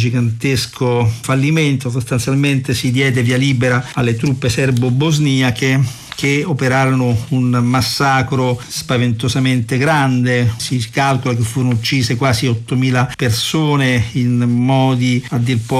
gigantesco fallimento. Sostanzialmente si diede via libera alle truppe serbo-bosniache che operarono un massacro spaventosamente grande. Si calcola che furono uccise quasi 8.000 persone in modi a dir poco